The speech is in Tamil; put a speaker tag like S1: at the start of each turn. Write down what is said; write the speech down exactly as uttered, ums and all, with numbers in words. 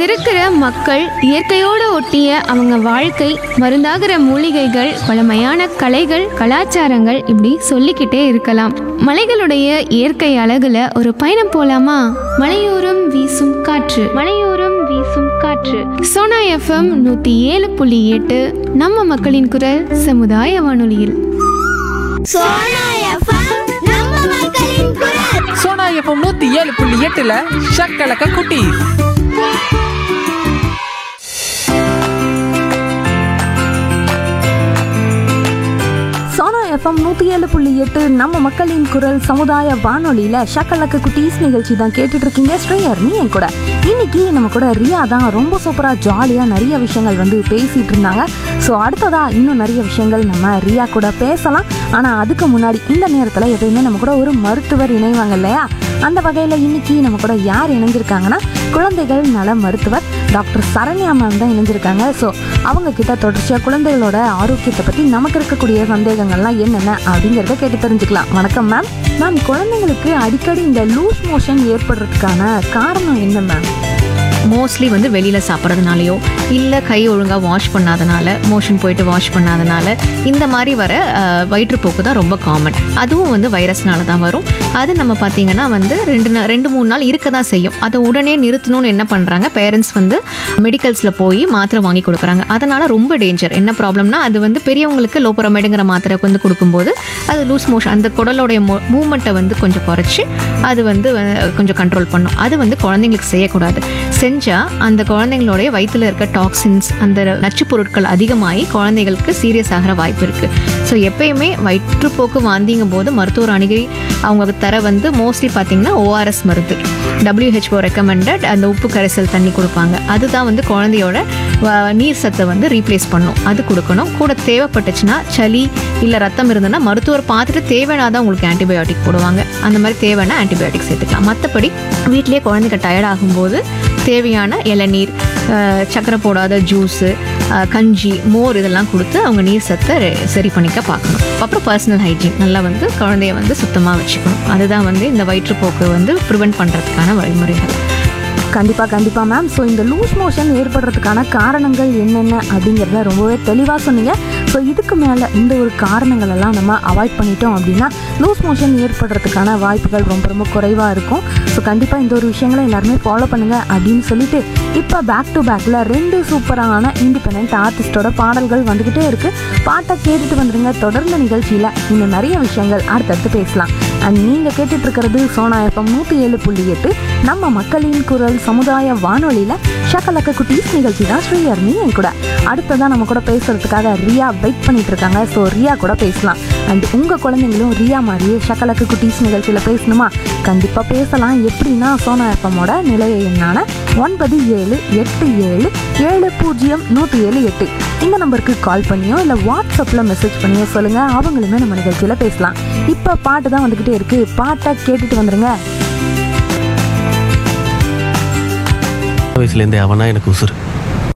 S1: இங்க இருக்கிற மக்கள் இயற்கையோடு ஒட்டிய அவங்க வாழ்க்கை, மருந்தாகிற மூலிகைகள், பழமையான கலைகள், கலாச்சாரங்கள், இப்படி சொல்லிக்கிட்டே இருக்கலாம். மலைகளுடைய இயற்கை அழகுல ஒரு பயணம் போலாமா? மலையோரம் வீசும் காற்று, மலையோரம் வீசும் காற்று. சோனா எஃப்எம் நூத்தி ஏழு புள்ளி எட்டு நம்ம மக்களின் குரல் சமுதாய வானொலியில்.
S2: சோனா எஃப்எம் நம்ம மக்களின் குரல்.
S3: சோனா எஃப்எம் நூத்தி ஏழு புள்ளி எட்டுல ஷக்கலக்க குட்டி.
S4: சோனா எஃப்எம் நூற்றி ஏழு புள்ளி எட்டு நம்ம மக்களின் குரல் சமுதாய வானொலியில் ஷக்கலக்க குட்டீஸ் நிகழ்ச்சி தான் கேட்டுட்டு இருக்கீங்க. ஸ்ரேயர் நீ என் கூட இன்னைக்கு நம்ம கூட ரியா தான் ரொம்ப சூப்பராக ஜாலியாக நிறைய விஷயங்கள் வந்து பேசிகிட்டு இருந்தாங்க. ஸோ அடுத்ததாக இன்னும் நிறைய விஷயங்கள் நம்ம ரியா கூட பேசலாம். ஆனால் அதுக்கு முன்னாடி இந்த நேரத்தில் எப்பயுமே நம்ம கூட ஒரு மருத்துவர் இணைவாங்க இல்லையா? அந்த வகையில் இன்னைக்கு நம்ம கூட யார் இணைஞ்சிருக்காங்கன்னா குழந்தைகள் நல மருத்துவர் டாக்டர் சரண்யா மேம் தான் இணைஞ்சிருக்காங்க. ஸோ அவங்க கிட்ட தொடர்ச்சியாக குழந்தைகளோட ஆரோக்கியத்தை பற்றி நமக்கு இருக்கக்கூடிய சந்தேகங்கள்லாம் என்னென்ன அப்படிங்கிறத கேட்டு தெரிஞ்சுக்கலாம். வணக்கம் மேம். மேம், குழந்தைங்களுக்கு அடிக்கடி இந்த லூஸ் மோஷன் ஏற்படுறதுக்கான காரணம் என்ன மேம்?
S5: மோஸ்ட்லி வந்து வெளியில் சாப்பிட்றதுனாலையோ இல்லை கை ஒழுங்காக வாஷ் பண்ணாதனால, மோஷன் போயிட்டு வாஷ் பண்ணாதனால இந்த மாதிரி வர வயிற்றுப்போக்கு தான் ரொம்ப காமன். அதுவும் வந்து வைரஸ்னால தான் வரும். அது நம்ம பார்த்திங்கன்னா வந்து ரெண்டு நா ரெண்டு மூணு நாள் இருக்க தான் செய்யும். அதை உடனே நிறுத்தணும்னு என்ன பண்ணுறாங்க, பேரண்ட்ஸ் வந்து மெடிக்கல்ஸில் போய் மாத்திரை வாங்கி கொடுக்குறாங்க. அதனால் ரொம்ப டேஞ்சர். என்ன ப்ராப்ளம்னா, அது வந்து பெரியவங்களுக்கு லோபரமைடுங்கிற மாத்திரை வந்து கொடுக்கும்போது அது லூஸ் மோஷன், அந்த குடலோடைய மூ மூமெண்ட்டை வந்து கொஞ்சம் குறைச்சி அது வந்து கொஞ்சம் கண்ட்ரோல் பண்ணும். அது வந்து குழந்தைங்களுக்கு செய்யக்கூடாது. செஞ்சால் அந்த குழந்தைங்களுடைய வயிற்றில் இருக்க டாக்ஸின்ஸ், அந்த நச்சு பொருட்கள் அதிகமாகி குழந்தைகளுக்கு சீரியஸ் ஆகிற வாய்ப்பு இருக்குது. ஸோ எப்பயுமே வயிற்றுப்போக்கு வாந்திங்கும் போது மருத்துவர் அணுகி அவங்க தர வந்து மோஸ்ட்லி பார்த்திங்கன்னா ஓஆர்எஸ் மருந்து, டபிள்யூஹெச்ஓ ரெக்கமெண்டட் அந்த உப்பு கரைசல் தண்ணி கொடுப்பாங்க. அதுதான் வந்து குழந்தையோட நீர் சத்தை வந்து ரீப்ளேஸ் பண்ணும். அது கொடுக்கணும். கூட தேவைப்பட்டுச்சுன்னா சளி இல்லை ரத்தம் இருந்ததுன்னா மருத்துவர் பார்த்துட்டு தேவையானதான் உங்களுக்கு ஆன்டிபயோட்டிக் போடுவாங்க. அந்த மாதிரி தேவைன்னா ஆன்டிபயோட்டிக் சேர்த்துக்கலாம். மற்றபடி வீட்லேயே குழந்தைங்க டயர்ட் ஆகும்போது தேவையான இளநீர், சக்கரை போடாத ஜூஸு, கஞ்சி, மோர் இதெல்லாம் கொடுத்து அவங்க நீர் சத்தை சரி பண்ணிக்க பார்க்கணும். அப்புறம் பர்சனல் ஹைஜீன் நல்லா வந்து குழந்தைய வந்து சுத்தமாக வச்சுக்கணும். அதுதான் வந்து இந்த வயிற்றுப்போக்கு வந்து ப்ரிவென்ட் பண்ணுறதுக்கான வழிமுறைகள்.
S4: கண்டிப்பாக கண்டிப்பாக மேம். ஸோ இந்த லூஸ் மோஷன் ஏற்படுறதுக்கான காரணங்கள் என்னென்ன அப்படிங்கிறத ரொம்பவே தெளிவாக சொன்னீங்க. ஸோ இதுக்கு மேலே இந்த ஒரு காரணங்கள் எல்லாம் நம்ம அவாய்ட் பண்ணிட்டோம் அப்படின்னா லூஸ் மோஷன் ஏற்படுறதுக்கான வாய்ப்புகள் ரொம்ப ரொம்ப குறைவாக இருக்கும். ஸோ கண்டிப்பாக இந்த ஒரு விஷயங்களை எல்லாருமே ஃபாலோ பண்ணுங்கள் அப்படின்னு சொல்லிட்டு இப்போ பேக் டு பேக்கில் ரெண்டு சூப்பரான இண்டிபெண்ட் ஆர்டிஸ்டோட பாடல்கள் வந்துக்கிட்டே இருக்குது. பாட்டை கேட்டுட்டு வந்துடுங்க. தொடர்ந்த நிகழ்ச்சியில் இன்னும் நிறைய விஷயங்கள் அடுத்தடுத்து பேசலாம். அண்ட் நீங்கள் கேட்டுட்ருக்கிறது சோனா எஃப்எம் நூற்றி ஏழு புள்ளி எட்டு நம்ம மக்களின் குரல் சமுதாய வானொலியில் ஷக்கலக்க குட்டீஸ் நிகழ்ச்சி தான். ஸ்ரீயர் நீ என் கூட அடுத்ததான் நம்ம கூட பேசுகிறதுக்காக ரியா வெயிட் பண்ணிட்டு இருக்காங்க. ஸோ ரியா கூட பேசலாம். அண்ட் உங்கள் குழந்தைங்களும் ரியா மாதிரியே ஷக்கலக்க குட்டீஸ் நிகழ்ச்சியில் பேசணுமா? கண்டிப்பாக பேசலாம். எப்படின்னா சோனா எஃப்எம்மோட நிலைய எண்ணான ஒன்பது ஏழு எட்டு ஏழு ஏழு பூஜ்ஜியம் நூற்றி ஏழு எட்டு இந்த நம்பருக்கு கால் பண்ணியோ இல்லை வாட்ஸ்அப்பில் மெசேஜ் பண்ணியோ சொல்லுங்கள். அவங்களுமே நம்ம நிகழ்ச்சியில் பேசலாம். இப்போ பாட்டு தான் வந்துக்கிட்டே இருக்குது. பாட்டை கேட்டுட்டு வந்துடுங்க.
S6: வயசுலேருந்தே அவனா எனக்கு உசுறு.